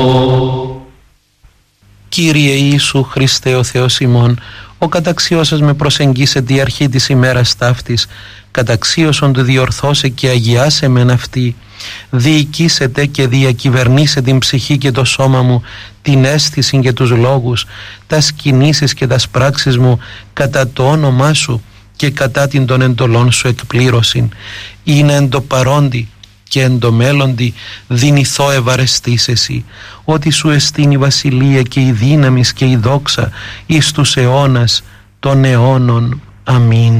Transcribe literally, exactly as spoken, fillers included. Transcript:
Κύριε Ιησού Χριστέ ο Θεός ημών, ο καταξιώσας με προσεγγίσε τη αρχή της ημέρας ταύτης, καταξίωσον του διορθώσε και αγιάσε μεν αυτή, διοικήσετε και διακυβερνήσε την ψυχή και το σώμα μου, την αίσθηση και τους λόγους, τα κινήσεις και τα πράξεις μου κατά το όνομά σου και κατά την των εντολών σου εκπλήρωσιν. Είναι εν το παρόντι και εν το μέλλοντι δυνηθώ ευαρεστής εσύ, ότι σου εστίν η βασιλεία και η δύναμις και η δόξα εις τους αιώνας των αιώνων. Αμήν.